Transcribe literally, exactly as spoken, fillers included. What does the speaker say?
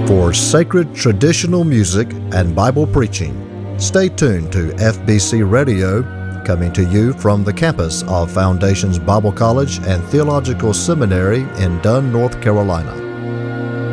for sacred traditional music and Bible preaching. Stay tuned to F B C Radio, coming to you from the campus of Foundations Bible College and Theological Seminary in Dunn, North Carolina.